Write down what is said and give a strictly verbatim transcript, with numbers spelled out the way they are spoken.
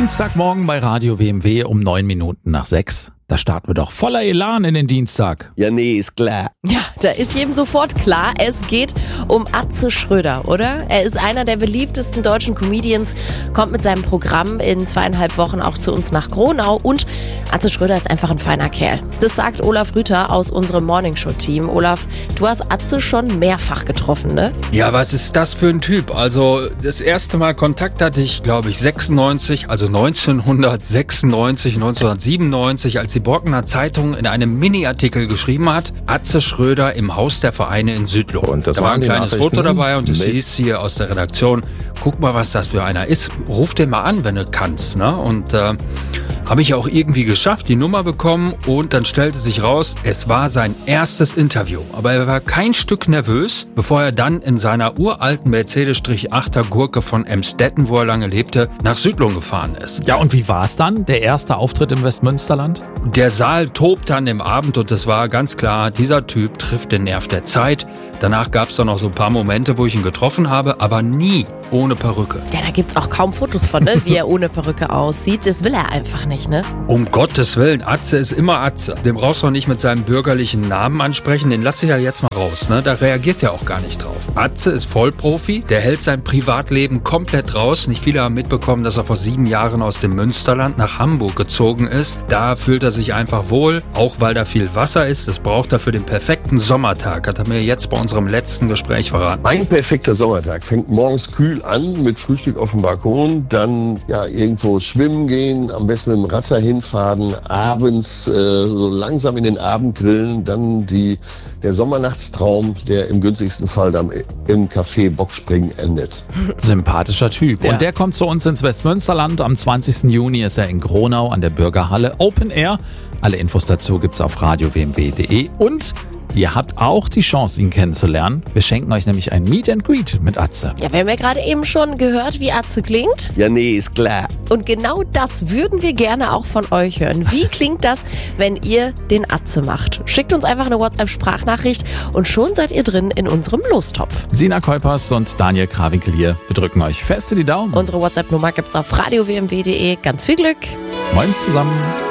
Dienstagmorgen bei Radio W M W um neun Minuten nach sechs. Da starten wir doch voller Elan in den Dienstag. Ja, nee, ist klar. Ja, da ist jedem sofort klar, es geht um Atze Schröder, oder? Er ist einer der beliebtesten deutschen Comedians, kommt mit seinem Programm in zweieinhalb Wochen auch zu uns nach Gronau und Atze Schröder ist einfach ein feiner Kerl. Das sagt Olaf Rüther aus unserem Morningshow-Team. Olaf, du hast Atze schon mehrfach getroffen, ne? Ja, was ist das für ein Typ? Also das erste Mal Kontakt hatte ich, glaube ich, sechsundneunzig, also neunzehnhundertsechsundneunzig, neunzehnhundertsiebenundneunzig, als die Borkener Zeitung in einem Mini-Artikel geschrieben hat, Atze Schröder im Haus der Vereine in Südloh. Und das da war ein kleines Foto dabei und es mit. hieß hier aus der Redaktion, guck mal, was das für einer ist. Ruf den mal an, wenn du kannst. Ne? Und äh, habe ich auch irgendwie geschafft, die Nummer bekommen und dann stellte sich raus, es war sein erstes Interview. Aber er war kein Stück nervös, bevor er dann in seiner uralten Mercedes achter Gurke von Emstetten, wo er lange lebte, nach Südloh gefahren ist. Ja, und wie war's dann? Der erste Auftritt im Westmünsterland? Der Saal tobt an dem Abend und es war ganz klar, dieser Typ trifft den Nerv der Zeit. Danach gab es dann noch so ein paar Momente, wo ich ihn getroffen habe, aber nie ohne Perücke. Ja, da gibt's auch kaum Fotos von, ne? Wie er ohne Perücke aussieht. Das will er einfach nicht, ne? Um Gottes Willen, Atze ist immer Atze. Den brauchst du auch nicht mit seinem bürgerlichen Namen ansprechen, den lasse ich ja jetzt mal raus, ne? Da reagiert er auch gar nicht drauf. Atze ist Vollprofi, der hält sein Privatleben komplett raus. Nicht viele haben mitbekommen, dass er vor sieben Jahren aus dem Münsterland nach Hamburg gezogen ist. Da fühlt er sich einfach wohl, auch weil da viel Wasser ist. Das braucht er für den perfekten Sommertag, hat er mir jetzt bei unserem letzten Gespräch verraten. Ein perfekter Sommertag fängt morgens kühl an mit Frühstück auf dem Balkon, dann ja irgendwo schwimmen gehen, am besten mit dem Rad dahin fahren, abends äh, so langsam in den Abend grillen, dann die, der Sommernachtstraum, der im günstigsten Fall dann im Café Bockspringen endet. Sympathischer Typ. Ja. Und der kommt zu uns ins Westmünsterland. Am zwanzigsten Juni ist er in Gronau an der Bürgerhalle Open Air. Alle Infos dazu gibt's auf radio w m w punkt de und ihr habt auch die Chance, ihn kennenzulernen. Wir schenken euch nämlich ein Meet and Greet mit Atze. Ja, wir haben ja gerade eben schon gehört, wie Atze klingt. Ja, nee, ist klar. Und genau das würden wir gerne auch von euch hören. Wie klingt das, wenn ihr den Atze macht? Schickt uns einfach eine WhatsApp-Sprachnachricht und schon seid ihr drin in unserem Lostopf. Sina Kuipers und Daniel Krawinkel hier. Wir drücken euch fest in die Daumen. Unsere WhatsApp-Nummer gibt's auf radio w m w punkt de. Ganz viel Glück! Moin zusammen.